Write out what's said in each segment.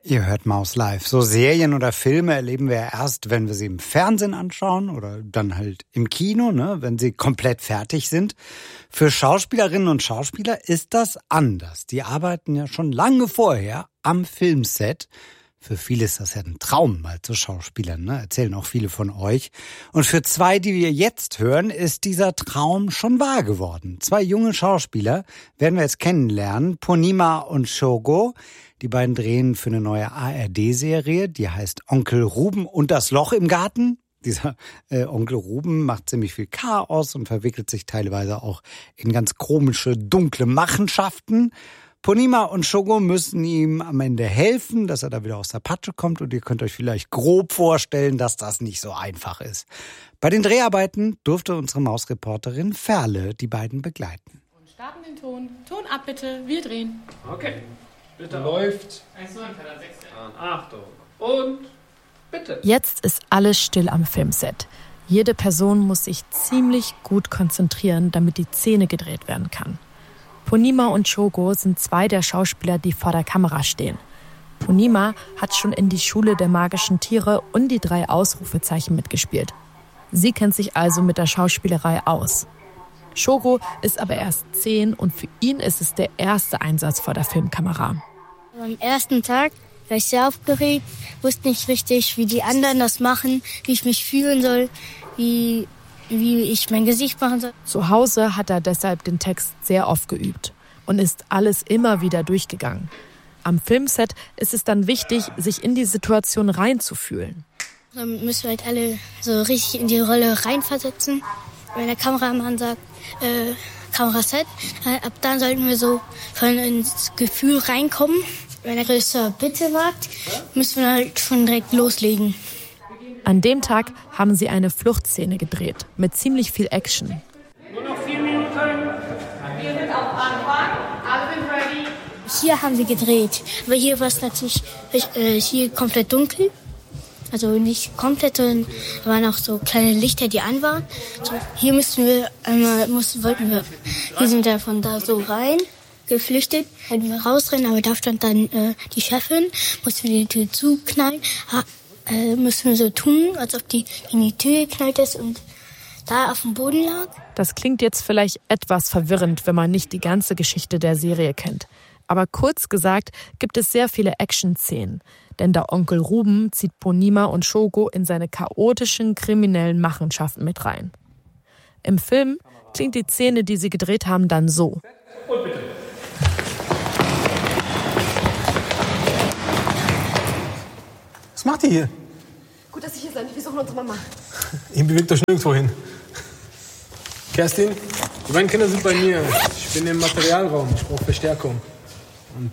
Ihr hört Maus Live. So Serien oder Filme erleben wir ja erst, wenn wir sie im Fernsehen anschauen oder dann halt im Kino, wenn sie komplett fertig sind. Für Schauspielerinnen und Schauspieler ist das anders. Die arbeiten ja schon lange vorher am Filmset. Für viele ist das ja ein Traum, mal zu Schauspielern, erzählen auch viele von euch. Und für zwei, die wir jetzt hören, ist dieser Traum schon wahr geworden. Zwei junge Schauspieler werden wir jetzt kennenlernen, Purnima und Shogo. Die beiden drehen für eine neue ARD-Serie, die heißt Onkel Ruben und das Loch im Garten. Dieser Onkel Ruben macht ziemlich viel Chaos und verwickelt sich teilweise auch in ganz komische, dunkle Machenschaften. Purnima und Shogo müssen ihm am Ende helfen, dass er da wieder aus der Patsche kommt. Und ihr könnt euch vielleicht grob vorstellen, dass das nicht so einfach ist. Bei den Dreharbeiten durfte unsere Mausreporterin Ferle die beiden begleiten. Und starten den Ton. Ton ab bitte, wir drehen. Okay. Bitte läuft. Achtung. Und bitte. Jetzt ist alles still am Filmset. Jede Person muss sich ziemlich gut konzentrieren, damit die Szene gedreht werden kann. Purnima und Shogo sind zwei der Schauspieler, die vor der Kamera stehen. Purnima hat schon in die Schule der magischen Tiere und die 3 Ausrufezeichen mitgespielt. Sie kennt sich also mit der Schauspielerei aus. Shogo ist aber erst 10 und für ihn ist es der erste Einsatz vor der Filmkamera. Am ersten Tag war ich sehr aufgeregt, wusste nicht richtig, wie die anderen das machen, wie ich mich fühlen soll, wie ich mein Gesicht machen soll. Zu Hause hat er deshalb den Text sehr oft geübt und ist alles immer wieder durchgegangen. Am Filmset ist es dann wichtig, sich in die Situation reinzufühlen. Dann müssen wir halt alle so richtig in die Rolle reinversetzen. Wenn der Kameramann sagt, Kameraset, ab dann sollten wir so von ins Gefühl reinkommen. Wenn der Regisseur bitte sagt, müssen wir halt schon direkt loslegen. An dem Tag haben sie eine Fluchtszene gedreht, mit ziemlich viel Action. Nur noch 4 Minuten. Wir sind auf Anfang, alle sind ready. Hier haben wir gedreht, aber hier war es natürlich hier komplett dunkel. Also nicht komplett, sondern waren auch so kleine Lichter, die an waren. So, hier hier sind wir von da so rein, geflüchtet, wollten wir rausrennen, aber da stand dann die Chefin, mussten wir die Tür zuknallen, müssen wir so tun, als ob die in die Tür geknallt ist und da auf dem Boden lag. Das klingt jetzt vielleicht etwas verwirrend, wenn man nicht die ganze Geschichte der Serie kennt. Aber kurz gesagt gibt es sehr viele Action-Szenen. Denn der Onkel Ruben zieht Purnima und Shogo in seine chaotischen, kriminellen Machenschaften mit rein. Im Film klingt die Szene, die sie gedreht haben, dann so. Und bitte. Was macht ihr hier? Gut, dass Sie hier sind. Wir suchen unsere Mama. Ihr bewegt euch nirgendwo hin. Kerstin, die beiden Kinder sind bei mir. Ich bin im Materialraum. Ich brauche Verstärkung. Und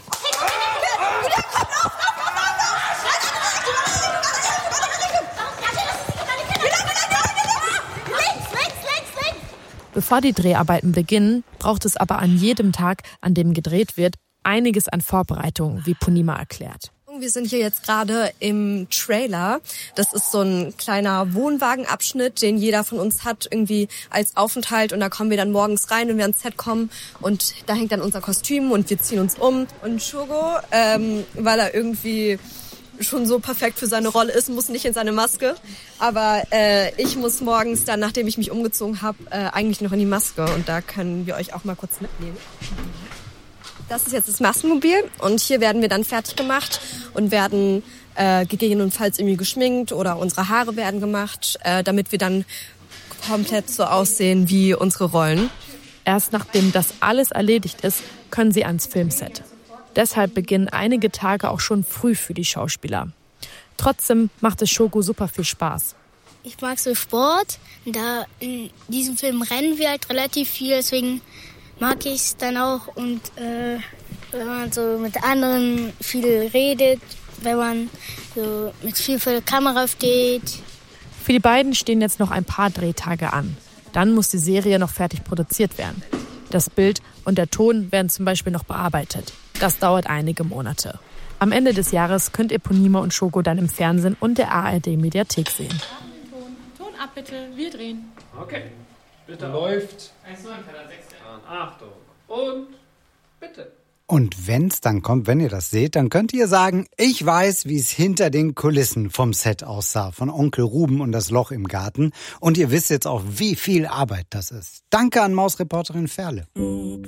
Bevor die Dreharbeiten beginnen, braucht es aber an jedem Tag, an dem gedreht wird, einiges an Vorbereitung, wie Purnima erklärt. Wir sind hier jetzt gerade im Trailer. Das ist so ein kleiner Wohnwagenabschnitt, den jeder von uns hat irgendwie als Aufenthalt. Und da kommen wir dann morgens rein, wenn wir ans Set kommen. Und da hängt dann unser Kostüm und wir ziehen uns um. Und Shogo, weil er irgendwie schon so perfekt für seine Rolle ist, muss nicht in seine Maske. Aber ich muss morgens dann, nachdem ich mich umgezogen habe, eigentlich noch in die Maske. Und da können wir euch auch mal kurz mitnehmen. Das ist jetzt das Maskenmobil und hier werden wir dann fertig gemacht und werden gegebenenfalls irgendwie geschminkt oder unsere Haare werden gemacht, damit wir dann komplett so aussehen wie unsere Rollen. Erst nachdem das alles erledigt ist, können sie ans Filmset. Deshalb beginnen einige Tage auch schon früh für die Schauspieler. Trotzdem macht es Shogo super viel Spaß. Ich mag so Sport. Da in diesem Film rennen wir halt relativ viel, deswegen mag ich es dann auch. Und wenn man so mit anderen viel redet, wenn man so mit viel vor der Kamera steht. Für die beiden stehen jetzt noch ein paar Drehtage an. Dann muss die Serie noch fertig produziert werden. Das Bild und der Ton werden zum Beispiel noch bearbeitet. Das dauert einige Monate. Am Ende des Jahres könnt ihr Purnima und Shogo dann im Fernsehen und der ARD-Mediathek sehen. Ton ab bitte, wir drehen. Okay. Bitte läuft. Achtung. Und bitte. Und wenn's dann kommt, wenn ihr das seht, dann könnt ihr sagen, ich weiß, wie es hinter den Kulissen vom Set aussah, von Onkel Ruben und das Loch im Garten. Und ihr wisst jetzt auch, wie viel Arbeit das ist. Danke an Mausreporterin Ferle.